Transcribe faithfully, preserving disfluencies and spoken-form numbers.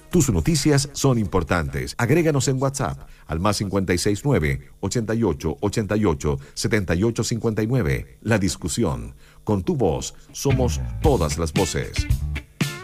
Tus noticias son importantes. Agréganos en WhatsApp al más cinco seis nueve, ochenta y ocho, ochenta y ocho, setenta y ocho cincuenta y nueve. La discusión. Con tu voz somos todas las voces.